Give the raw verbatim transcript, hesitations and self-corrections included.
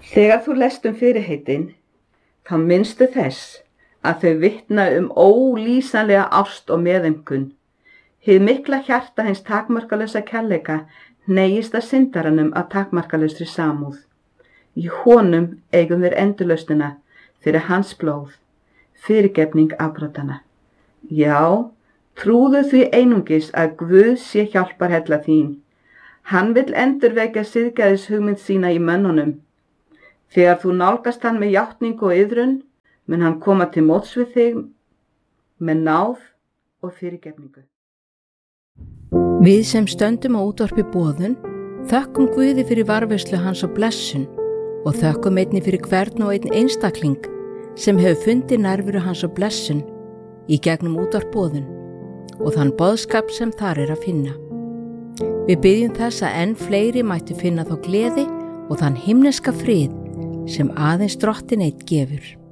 Þegar þú lest um fyrirheitin, þá minnstu þess að þau vitna um ólýsanlega ást og meðaumkun. Hið mikla hjarta hins takmarkalausa kærleika hneigist að syndaranum af takmarkalausri samúð. Í honum eigum við endurlausnina fyrir hans blóð, fyrirgefning afbrotana. Já, trúðu því einungis að Guð sé hjálparhella þín. Hann vill endurvekja siðgæðis hugmynd sína í mönnunum. Þegar þú nálgast hann með játningu og iðrun, mun hann koma til móts við þig með náð og fyrirgefningu. Við sem stöndum á útvarpi boðun, þökkum Guði fyrir varðveislu hans og blessun og þökkum einni fyrir hvern og einn einstakling sem hefur fundið nærveru hans og blessun í gegnum útvarp boðun og þann boðskap sem þar er að finna. Við biðjum þess að enn fleiri mættu finna þá gleði og þann himneska frið sem aðeins Drottinn einn gefur.